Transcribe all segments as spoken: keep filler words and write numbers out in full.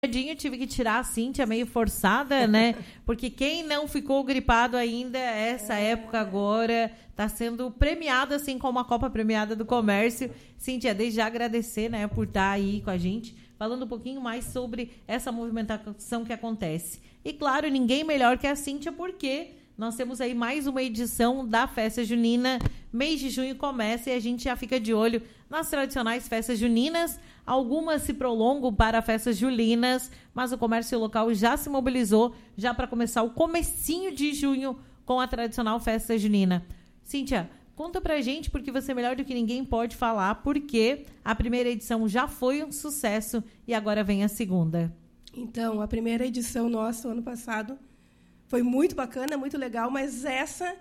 Eu tive que tirar a Cíntia meio forçada, né? Porque quem não ficou gripado ainda, essa é. época agora, está sendo premiado, assim como a Copa Premiada do Comércio. Cíntia, desde já agradecer, né, por estar aí com a gente, falando um pouquinho mais sobre essa movimentação que acontece. E, claro, ninguém melhor que a Cíntia, porque nós temos aí mais uma edição da Festa Junina. Mês de junho começa e a gente já fica de olho nas tradicionais festas juninas. Algumas se prolongam para festas julinas, mas o comércio local já se mobilizou já para começar o comecinho de junho com a tradicional festa junina. Cíntia, conta pra gente, porque você melhor do que ninguém pode falar, porque a primeira edição já foi um sucesso e agora vem a segunda. Então, a primeira edição nossa, ano passado, foi muito bacana, muito legal, mas essa,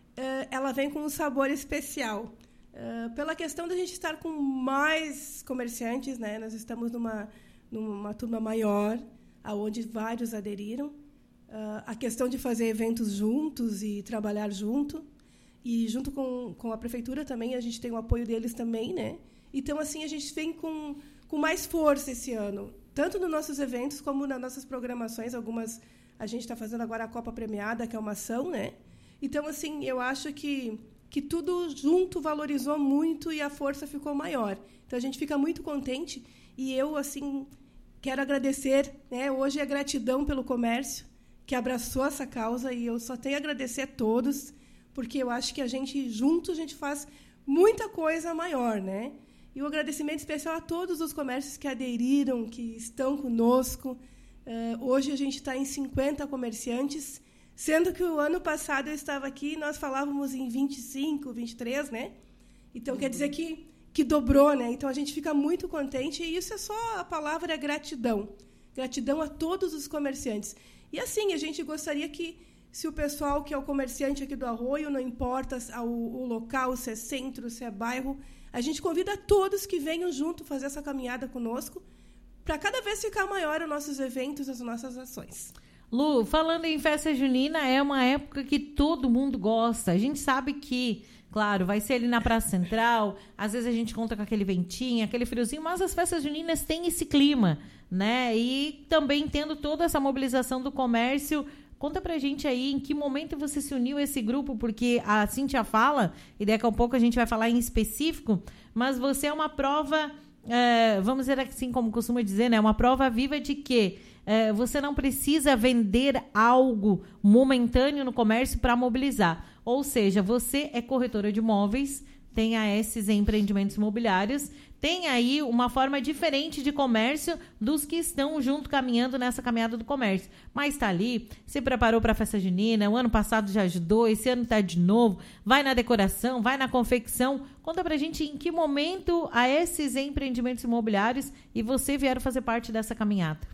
ela vem com um sabor especial. Uh, pela questão da gente estar com mais comerciantes, né? Nós estamos numa, numa turma maior, onde vários aderiram. Uh, a questão de fazer eventos juntos e trabalhar junto. E, junto com, com a prefeitura também, a gente tem o apoio deles também, né? Então, assim, a gente vem com, com mais força esse ano, tanto nos nossos eventos como nas nossas programações. Algumas a gente está fazendo agora a Copa Premiada, que é uma ação, né? Então, assim, eu acho que... que tudo junto valorizou muito e a força ficou maior. Então, a gente fica muito contente e eu, assim, quero agradecer, né? Hoje é gratidão pelo comércio que abraçou essa causa e eu só tenho a agradecer a todos, porque eu acho que a gente, junto, a gente faz muita coisa maior, né? E um agradecimento especial a todos os comércios que aderiram, que estão conosco. Uh, hoje a gente está em cinquenta comerciantes, sendo que o ano passado eu estava aqui e nós falávamos em vinte e cinco, vinte e três, né? Então, uhum. quer dizer que, que dobrou, né? Então, a gente fica muito contente e isso é só a palavra gratidão. Gratidão a todos os comerciantes. E, assim, a gente gostaria que, se o pessoal que é o comerciante aqui do Arroio, não importa o, o local, se é centro, se é bairro, a gente convida todos que venham junto fazer essa caminhada conosco para cada vez ficar maior os nossos eventos, as nossas ações. Lu, falando em festa junina, é uma época que todo mundo gosta. A gente sabe que, claro, vai ser ali na Praça Central, às vezes a gente conta com aquele ventinho, aquele friozinho, mas as festas juninas têm esse clima, né? E também tendo toda essa mobilização do comércio. Conta pra gente aí em que momento você se uniu a esse grupo, porque a Cíntia fala, e daqui a pouco a gente vai falar em específico, mas você é uma prova, é, vamos dizer assim como costuma dizer, né? Uma prova viva de que É, você não precisa vender algo momentâneo no comércio para mobilizar. Ou seja, você é corretora de imóveis, tem a esses empreendimentos imobiliários, tem aí uma forma diferente de comércio dos que estão junto caminhando nessa caminhada do comércio. Mas está ali, se preparou para a festa junina, o ano passado já ajudou, esse ano está de novo, vai na decoração, vai na confecção. Conta para a gente em que momento a esses empreendimentos imobiliários e você vieram fazer parte dessa caminhada.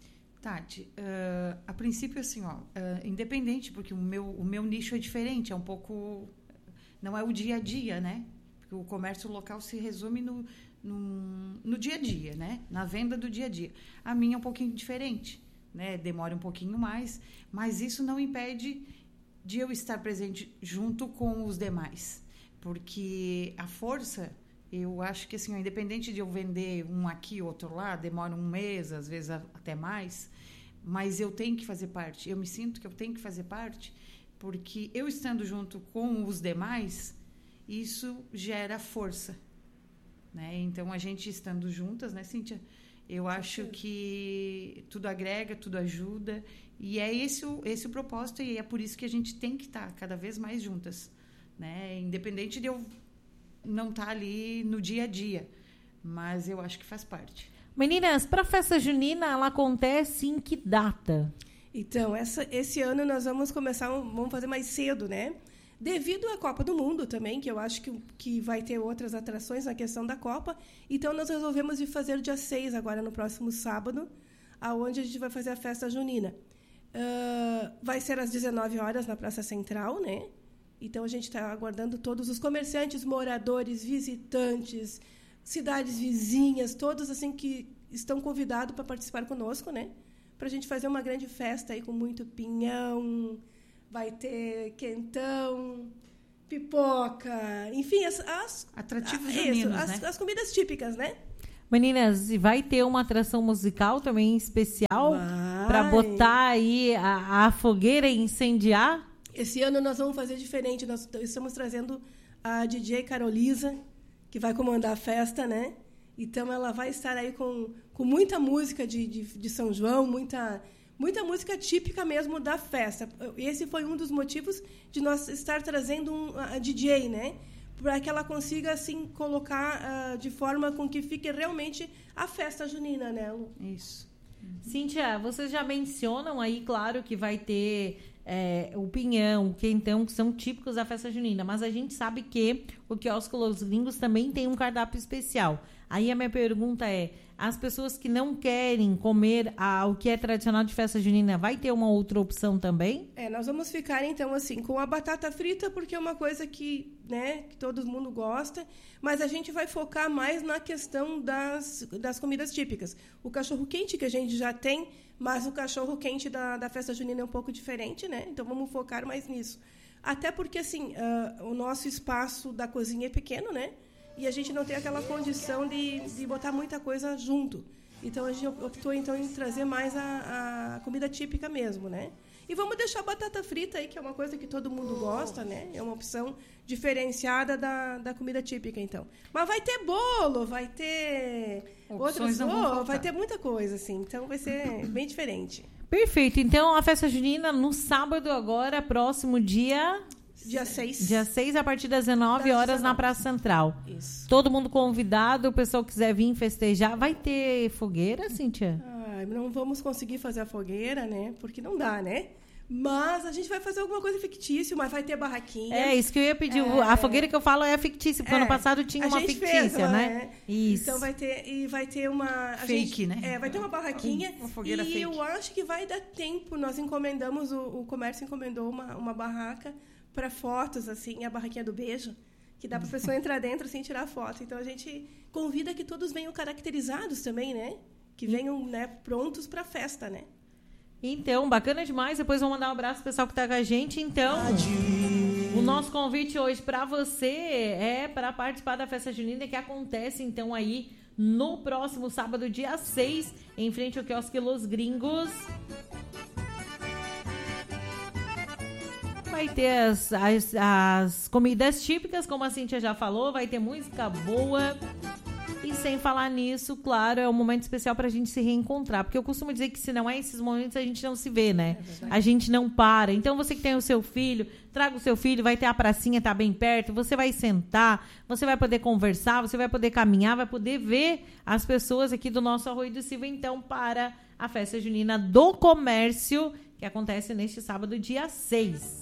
Tati, uh, a princípio, assim, ó, uh, independente, porque o meu, o meu nicho é diferente, é um pouco... Não é o dia a dia, né? Porque o comércio local se resume no, no, no dia a dia, né? Na venda do dia a dia. A minha é um pouquinho diferente, né? Demora um pouquinho mais, mas isso não impede de eu estar presente junto com os demais. Porque a força... Eu acho que, assim, independente de eu vender um aqui, outro lá, demora um mês, às vezes até mais, mas eu tenho que fazer parte. Eu me sinto que eu tenho que fazer parte, porque eu estando junto com os demais, isso gera força, né? Então, a gente estando juntas, né, Cíntia? Eu acho que tudo agrega, tudo ajuda, e é esse o, esse o propósito, e é por isso que a gente tem que estar cada vez mais juntas, né? Independente de eu não tá ali no dia a dia, mas eu acho que faz parte. Meninas, para a festa junina, ela acontece em que data? Então, essa, esse ano nós vamos começar, vamos fazer mais cedo, né? Devido à Copa do Mundo também, que eu acho que, que vai ter outras atrações na questão da Copa, então nós resolvemos de fazer dia seis, agora no próximo sábado, aonde a gente vai fazer a festa junina. Uh, vai ser às dezenove horas na Praça Central, né? Então, a gente está aguardando todos os comerciantes, moradores, visitantes, cidades vizinhas, todos assim que estão convidados para participar conosco, né? Para a gente fazer uma grande festa aí com muito pinhão, vai ter quentão, pipoca, enfim, as... as Atrativos a, juninos, isso, né? As, as comidas típicas, né? Meninas, e vai ter uma atração musical também especial para botar aí a, a fogueira e incendiar? Esse ano nós vamos fazer diferente. Nós estamos trazendo a D J Carolisa, que vai comandar a festa, né? Então, ela vai estar aí com, com muita música de, de, de São João, muita, muita música típica mesmo da festa. Esse foi um dos motivos de nós estar trazendo um, a D J, né? Para que ela consiga, assim, colocar uh, de forma com que fique realmente a festa junina, né, Lu? Isso. Cíntia, vocês já mencionam aí, claro, que vai ter é, o pinhão, o quentão, que são típicos da festa junina, mas a gente sabe que o quiosque Los Gringos também tem um cardápio especial. Aí a minha pergunta é, as pessoas que não querem comer a, o que é tradicional de festa junina, vai ter uma outra opção também? É, nós vamos ficar, então, assim, com a batata frita, porque é uma coisa que, né, que todo mundo gosta, mas a gente vai focar mais na questão das, das comidas típicas. O cachorro-quente que a gente já tem, mas o cachorro-quente da, da festa junina é um pouco diferente, né? Então, vamos focar mais nisso. Até porque, assim, uh, o nosso espaço da cozinha é pequeno, né? E a gente não tem aquela condição de, de botar muita coisa junto. Então, a gente optou então, em trazer mais a, a comida típica mesmo, né? E vamos deixar a batata frita aí, que é uma coisa que todo mundo gosta, né? É uma opção diferenciada da, da comida típica, então. Mas vai ter bolo, vai ter opções, outras coisas, vai ter muita coisa, assim. Então, vai ser bem diferente. Perfeito. Então, a festa junina no sábado agora, próximo dia... Dia seis. Dia seis, a partir das dezenove horas, na Praça Central. Isso. Todo mundo convidado, o pessoal quiser vir festejar. Vai ter fogueira, Cíntia? Ah, não vamos conseguir fazer a fogueira, né? Porque não dá, né? Mas a gente vai fazer alguma coisa fictícia, mas vai ter barraquinha. É, isso que eu ia pedir. É... A fogueira que eu falo é fictícia, porque é. ano passado tinha a uma gente fictícia, fez uma, né? É. Isso. Então vai ter, e vai ter uma... A fake, gente, né? É, vai ter uma barraquinha. Uma fogueira e fake. eu acho que vai dar tempo. Nós encomendamos, o, o comércio encomendou uma, uma barraca para fotos, assim, a barraquinha do beijo, que dá para a pessoa entrar dentro sem tirar foto. Então, a gente convida que todos venham caracterizados também, né? Que venham, né, prontos para a festa, né? Então, bacana demais. Depois vou mandar um abraço pro pessoal que tá com a gente. Então, o nosso convite hoje para você é para participar da festa junina que acontece, então, aí no próximo sábado, dia seis, em frente ao quiosque Los Gringos. Vai ter as, as, as comidas típicas, como a Cíntia já falou, vai ter música boa. E sem falar nisso, claro, é um momento especial pra gente se reencontrar. Porque eu costumo dizer que se não é esses momentos, a gente não se vê, né? É a gente não para. Então, você que tem o seu filho, traga o seu filho, vai ter a pracinha, tá bem perto, você vai sentar, você vai poder conversar, você vai poder caminhar, vai poder ver as pessoas aqui do nosso Arroio do Silva, então, para a festa junina do comércio, que acontece neste sábado, dia seis.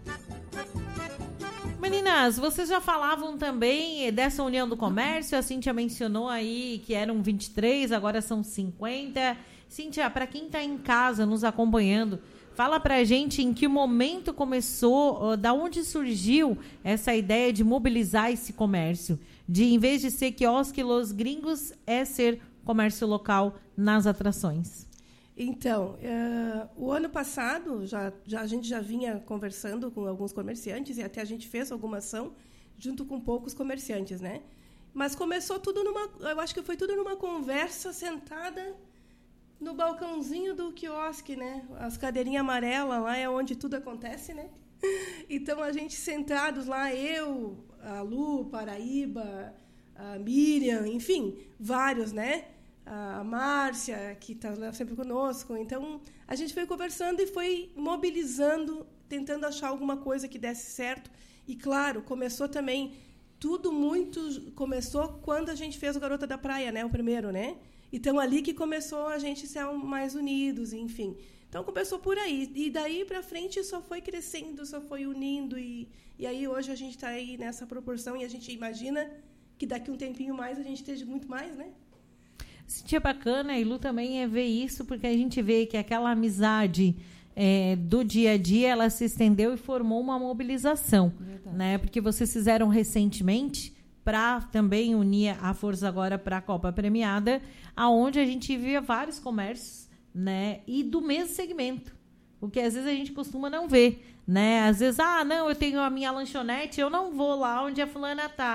Meninas, vocês já falavam também dessa união do comércio, a Cíntia mencionou aí que eram vinte e três, agora são cinquenta. Cíntia, para quem está em casa nos acompanhando, fala pra gente em que momento começou, da onde surgiu essa ideia de mobilizar esse comércio, de em vez de ser quiosque Los Gringos, é ser comércio local nas atrações. Então, uh, o ano passado, já, já, a gente já vinha conversando com alguns comerciantes e até a gente fez alguma ação junto com poucos comerciantes, né? Mas começou tudo numa... Eu acho que foi tudo numa conversa sentada no balcãozinho do quiosque, né? As cadeirinhas amarelas lá é onde tudo acontece, né? Então, a gente sentados lá, eu, a Lu, Paraíba, a Miriam, enfim, vários, né? A Márcia, que está sempre conosco. Então, a gente foi conversando e foi mobilizando, tentando achar alguma coisa que desse certo. E, claro, começou também... Tudo muito... Começou quando a gente fez o Garota da Praia, né? O primeiro, né? Então, ali que começou a gente ser mais unidos, enfim. Então, começou por aí. E daí para frente só foi crescendo, só foi unindo. E, e aí, hoje, a gente está aí nessa proporção e a gente imagina que daqui um tempinho mais a gente esteja muito mais, né? Sentia bacana, e Lu também é ver isso, porque a gente vê que aquela amizade é, do dia a dia, ela se estendeu e formou uma mobilização, né? Porque vocês fizeram recentemente para também unir a força agora para a Copa Premiada, aonde a gente via vários comércios, né? E do mesmo segmento, o que às vezes a gente costuma não ver, né? Às vezes, ah, não, eu tenho a minha lanchonete, eu não vou lá onde a fulana tá.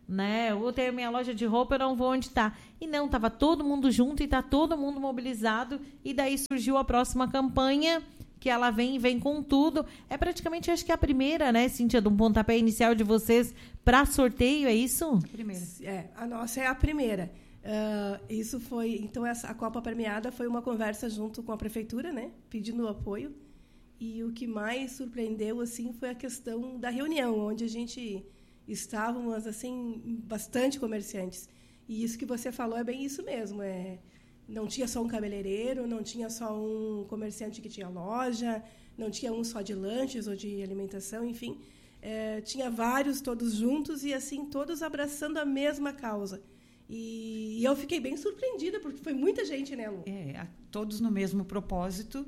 né? Ou tenho minha loja de roupa, eu não vou onde está. E não, estava todo mundo junto e está todo mundo mobilizado. E daí surgiu a próxima campanha, que ela vem vem com tudo. É praticamente, acho que a primeira, né, Cíntia, de um pontapé inicial de vocês para sorteio, é isso? A primeira. É, a nossa é a primeira. Uh, isso foi, então, essa, a Copa Premiada foi uma conversa junto com a prefeitura, né, pedindo apoio. E o que mais surpreendeu, assim, foi a questão da reunião, onde a gente estávamos, assim, bastante comerciantes. E isso que você falou é bem isso mesmo. É, não tinha só um cabeleireiro, não tinha só um comerciante que tinha loja, não tinha um só de lanches ou de alimentação, enfim. É, tinha vários, todos juntos, e, assim, todos abraçando a mesma causa. E, e eu fiquei bem surpreendida, porque foi muita gente, né, Lu? É, todos no mesmo propósito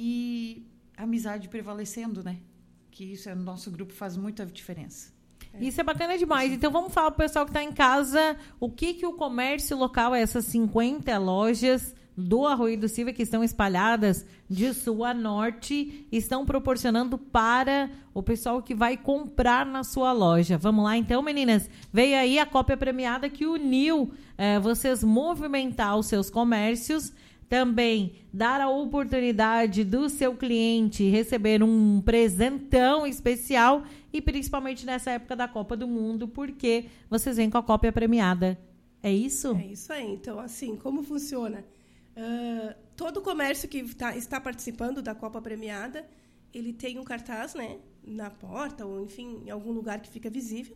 e amizade prevalecendo, né? Que isso é, no nosso grupo faz muita diferença. É. Isso é bacana demais. Então, vamos falar para o pessoal que está em casa o que, que o comércio local, essas cinquenta lojas do Arroio do Silva, que estão espalhadas de sul a norte, estão proporcionando para o pessoal que vai comprar na sua loja. Vamos lá, então, meninas? Veio aí a Copa Premiada que uniu é, vocês movimentar os seus comércios, também dar a oportunidade do seu cliente receber um presentão especial e principalmente nessa época da Copa do Mundo, porque vocês vêm com a Copa Premiada. É isso? É isso aí. Então, assim, como funciona? Uh, todo comércio que tá, está participando da Copa Premiada, ele tem um cartaz, né, na porta ou, enfim, em algum lugar que fica visível.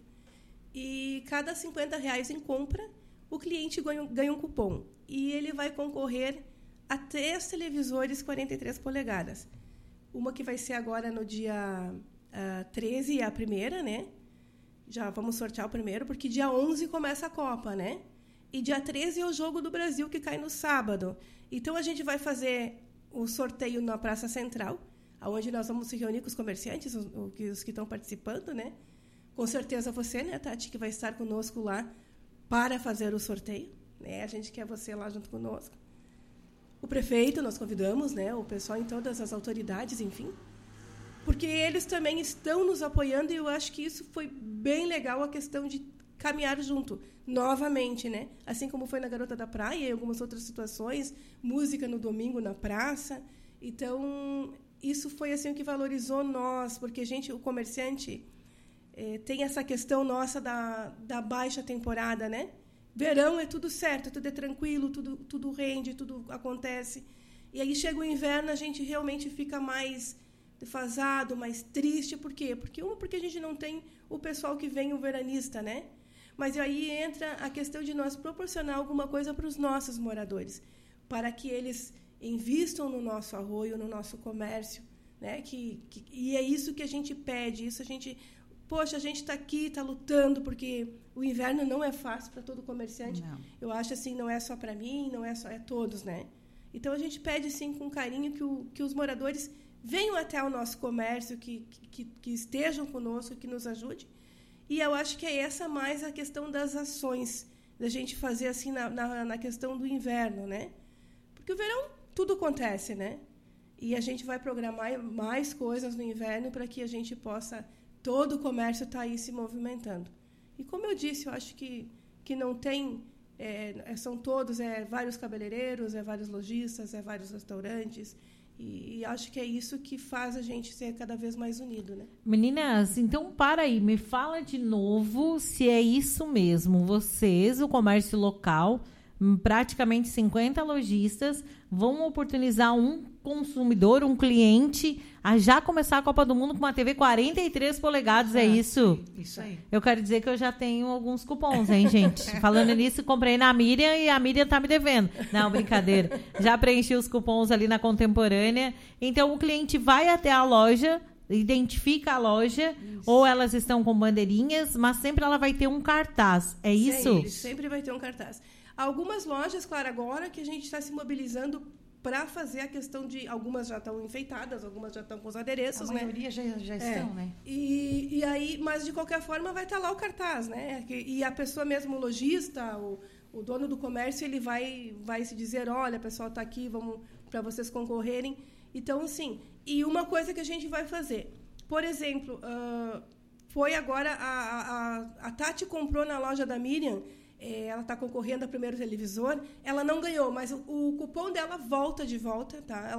E cada cinquenta reais em compra, o cliente ganha, ganha um cupom. E ele vai concorrer a três televisores quarenta e três polegadas. Uma que vai ser agora no dia uh, treze, a primeira, né? Já vamos sortear o primeiro, porque dia onze começa a Copa, né? E dia treze é o Jogo do Brasil, que cai no sábado. Então, a gente vai fazer o sorteio na Praça Central, onde nós vamos se reunir com os comerciantes, os, os que estão participando, né? Com certeza você, né, Tati, que vai estar conosco lá para fazer o sorteio, né? A gente quer você lá junto conosco. O prefeito, nós convidamos, né, o pessoal em todas as autoridades, enfim, porque eles também estão nos apoiando e eu acho que isso foi bem legal, a questão de caminhar junto, novamente, né? Assim como foi na Garota da Praia e algumas outras situações, música no domingo na praça. Então, isso foi assim o que valorizou nós, porque a gente, o comerciante, eh, tem essa questão nossa da, da baixa temporada, né? Verão é tudo certo, tudo é tranquilo, tudo, tudo rende, tudo acontece. E aí chega o inverno, a gente realmente fica mais defasado, mais triste. Por quê? Porque, uma, porque a gente não tem o pessoal que vem, o veranista, né? Mas aí entra a questão de nós proporcionar alguma coisa para os nossos moradores, para que eles invistam no nosso arroio, no nosso comércio, né? Que, que, e é isso que a gente pede, isso a gente... Poxa, a gente está aqui, está lutando, porque o inverno não é fácil para todo comerciante. Não. Eu acho assim, não é só para mim, não é só, é todos, né? Então, a gente pede, assim, com carinho, que, o, que os moradores venham até o nosso comércio, que, que, que estejam conosco, que nos ajudem. E eu acho que é essa mais a questão das ações, da gente fazer assim na, na, na questão do inverno, né? Porque o verão, tudo acontece, né? E a gente vai programar mais coisas no inverno para que a gente possa... Todo o comércio está aí se movimentando. E, como eu disse, eu acho que, que não tem... É, são todos, é vários cabeleireiros, é vários lojistas, é vários restaurantes... E, e acho que é isso que faz a gente ser cada vez mais unido, né? Meninas, então para aí, me fala de novo se é isso mesmo. Vocês, o comércio local, praticamente cinquenta lojistas, vão oportunizar um consumidor, um cliente, a já começar a Copa do Mundo com uma T V quarenta e três polegadas, é, é isso? Isso aí. Eu quero dizer que eu já tenho alguns cupons, hein, gente? Falando nisso, comprei na Miriam e a Miriam tá me devendo. Não, brincadeira. Já preenchi os cupons ali na Contemporânea. Então, o cliente vai até a loja, identifica a loja, isso. Ou elas estão com bandeirinhas, mas sempre ela vai ter um cartaz. É isso? Sempre, sempre vai ter um cartaz. Algumas lojas, claro, agora que a gente está se mobilizando para fazer a questão de... Algumas já estão enfeitadas, algumas já estão com os adereços, a né? A maioria já, já estão, é. né? E, e aí, mas, de qualquer forma, vai estar lá o cartaz, né? E a pessoa mesmo, o lojista, o, o dono do comércio, ele vai, vai se dizer, olha, pessoal, está aqui, vamos para vocês concorrerem. Então, assim, e uma coisa que a gente vai fazer, por exemplo, uh, foi agora, a, a, a Tati comprou na loja da Miriam, é, ela está concorrendo ao primeiro televisor, ela não ganhou, mas o, o cupom dela volta de volta, tá? Ela